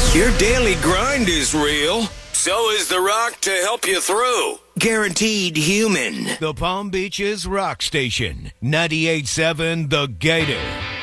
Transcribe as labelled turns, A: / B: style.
A: Your daily grind is real. So is the rock to help you through. Guaranteed human.
B: The Palm Beaches Rock Station. 98.7 The Gator.